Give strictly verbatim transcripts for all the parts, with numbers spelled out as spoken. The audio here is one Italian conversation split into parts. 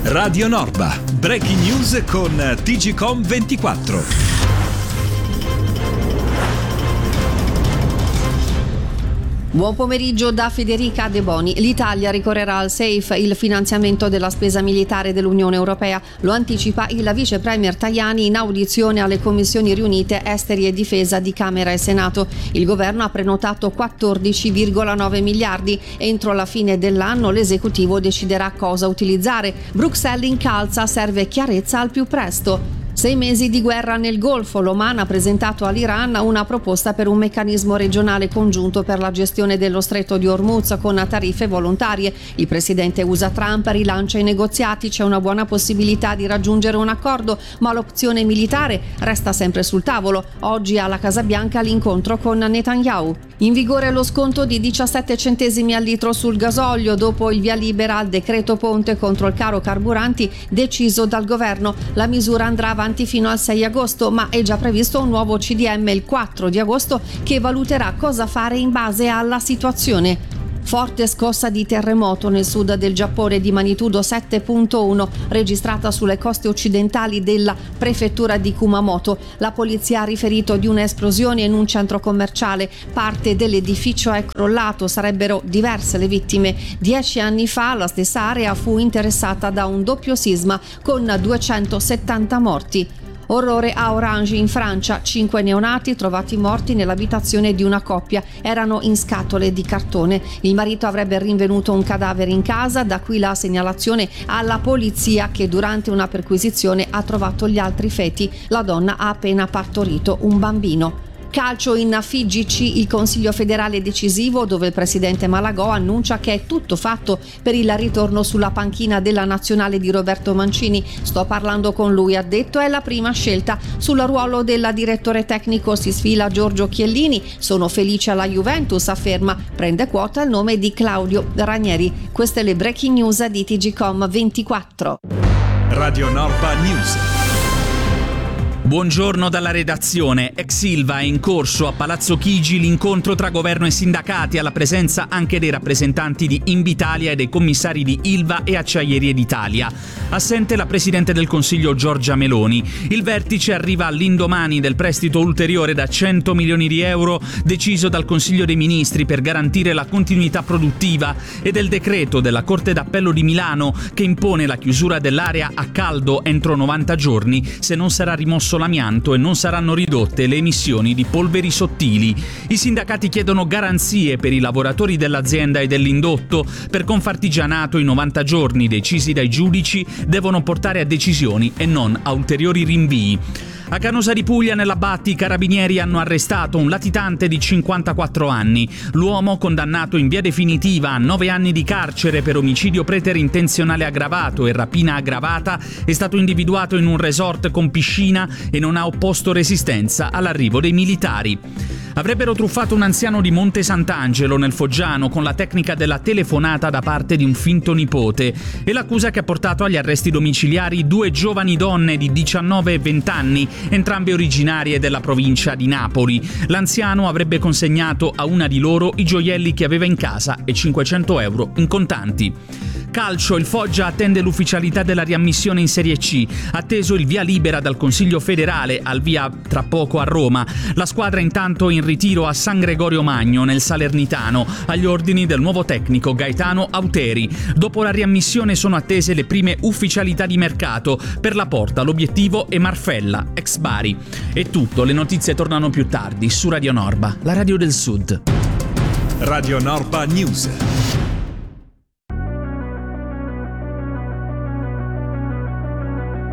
Radio Norba, breaking news con T G C O M ventiquattro. Buon pomeriggio da Federica De Boni. L'Italia ricorrerà al SAFE, il finanziamento della spesa militare dell'Unione Europea. Lo anticipa il vice premier Tajani in audizione alle commissioni riunite Esteri e Difesa di Camera e Senato. Il governo ha prenotato quattordici virgola nove miliardi. Entro la fine dell'anno l'esecutivo deciderà cosa utilizzare. Bruxelles incalza, serve chiarezza al più presto. Sei mesi di guerra nel Golfo. L'Oman ha presentato all'Iran una proposta per un meccanismo regionale congiunto per la gestione dello stretto di Hormuz con tariffe volontarie. Il presidente U S A Trump rilancia i negoziati. C'è una buona possibilità di raggiungere un accordo, ma l'opzione militare resta sempre sul tavolo. Oggi alla Casa Bianca l'incontro con Netanyahu. In vigore lo sconto di diciassette centesimi al litro sul gasolio dopo il via libera al decreto ponte contro il caro carburanti deciso dal governo. La misura andrà avanti fino al sei agosto, ma è già previsto un nuovo C D M il quattro di agosto che valuterà cosa fare in base alla situazione. Forte scossa di terremoto nel sud del Giappone di magnitudo sette virgola uno registrata sulle coste occidentali della prefettura di Kumamoto. La polizia ha riferito di un'esplosione in un centro commerciale. Parte dell'edificio è crollato, sarebbero diverse le vittime. Dieci anni fa la stessa area fu interessata da un doppio sisma con duecentosettanta morti. Orrore a Orange in Francia, cinque neonati trovati morti nell'abitazione di una coppia, erano in scatole di cartone. Il marito avrebbe rinvenuto un cadavere in casa, da qui la segnalazione alla polizia che durante una perquisizione ha trovato gli altri feti. La donna ha appena partorito un bambino. Calcio in F I G C, il Consiglio federale decisivo dove il presidente Malagò annuncia che è tutto fatto per il ritorno sulla panchina della nazionale di Roberto Mancini. Sto parlando con lui, ha detto, è la prima scelta. Sul ruolo del direttore tecnico si sfila Giorgio Chiellini. Sono felice alla Juventus, afferma. Prende quota il nome di Claudio Ranieri. Queste le breaking news di T G C O M ventiquattro. Radio Norba News. Buongiorno dalla redazione. Ex Ilva è in corso a Palazzo Chigi l'incontro tra governo e sindacati alla presenza anche dei rappresentanti di Invitalia e dei commissari di Ilva e Acciaierie d'Italia. Assente la Presidente del Consiglio Giorgia Meloni. Il vertice arriva all'indomani del prestito ulteriore da cento milioni di euro deciso dal Consiglio dei Ministri per garantire la continuità produttiva e del decreto della Corte d'Appello di Milano che impone la chiusura dell'area a caldo entro novanta giorni se non sarà rimosso l'amianto e non saranno ridotte le emissioni di polveri sottili. I sindacati chiedono garanzie per i lavoratori dell'azienda e dell'indotto. Per Confartigianato i novanta giorni decisi dai giudici devono portare a decisioni e non a ulteriori rinvii. A Canosa di Puglia, nella Batti, i carabinieri hanno arrestato un latitante di cinquantaquattro anni. L'uomo, condannato in via definitiva a nove anni di carcere per omicidio preterintenzionale aggravato e rapina aggravata, è stato individuato in un resort con piscina e non ha opposto resistenza all'arrivo dei militari. Avrebbero truffato un anziano di Monte Sant'Angelo, nel Foggiano, con la tecnica della telefonata da parte di un finto nipote. E l'accusa che ha portato agli arresti domiciliari due giovani donne di diciannove e venti anni, entrambe originarie della provincia di Napoli. L'anziano avrebbe consegnato a una di loro i gioielli che aveva in casa e cinquecento euro in contanti. Calcio, il Foggia attende l'ufficialità della riammissione in Serie C, atteso il via libera dal Consiglio federale, al via tra poco a Roma. La squadra intanto in ritiro a San Gregorio Magno, nel Salernitano, agli ordini del nuovo tecnico Gaetano Auteri. Dopo la riammissione sono attese le prime ufficialità di mercato. Per la Porta l'obiettivo è Marfella, ex Bari. È tutto, le notizie tornano più tardi su Radio Norba, la radio del Sud. Radio Norba News.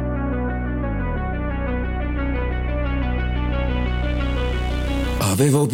Avevo